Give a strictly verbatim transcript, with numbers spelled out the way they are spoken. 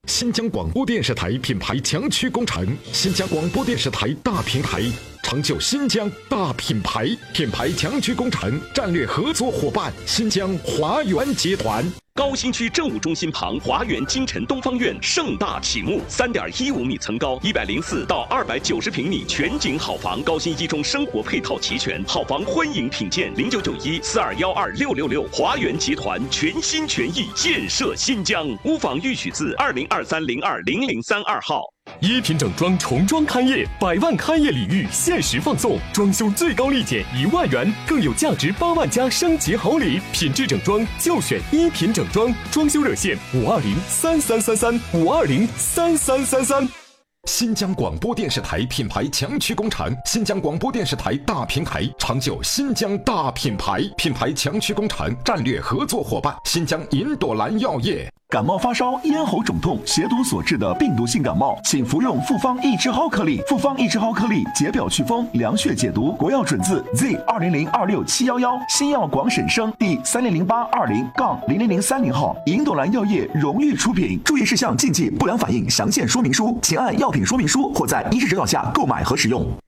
新疆广播电视台品牌强驱工程，新疆广播电视台大平台，成就新疆大品牌。品牌强驱工程战略合作伙伴：新疆华源集团。 高新区政务中心旁华源金晨东方院盛大启幕，三点一五米层高，一百零四到二百九十平米全景好房，高新一中生活配套齐全，好房欢迎品鉴。零九九一四二幺二六六六，华源集团全心全意建设新疆。屋房预许字二零二三零二零零三二号。 一品整装重装开业，百万开业礼遇限时放送，装修最高立减一万元，更有价值八万加升级好礼。品质整装就选一品整装，装修热线五二零三三三三五二零三三三三。 新疆广播电视台品牌强驱工程，新疆广播电视台大平台，成就新疆大品牌。品牌强驱工程战略合作伙伴：新疆银朵兰药业。 感冒发烧、咽喉肿痛、血毒所致的病毒性感冒，请服用复方益智蒿颗粒。复方益智蒿颗粒解表祛风、凉血解毒。国药准字 Z 二零零二六七幺幺，新药广审生第三零零八二零杠零零零三零号。银朵兰药业荣誉出品。注意事项、禁忌、不良反应详见说明书，请按药品说明书或在医师指导下购买和使用。